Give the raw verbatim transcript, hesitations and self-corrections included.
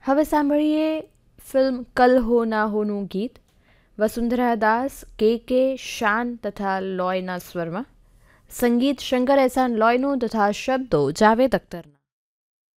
હવે સાંભળીએ ફિલ્મ કલ હો ના હોનું ગીત વસુંધરા દાસ, કે કે, શાન તથા લોયના સ્વરમાં. સંગીત શંકર એહસાન લોયનું તથા શબ્દો જાવેદ અખ્તરના.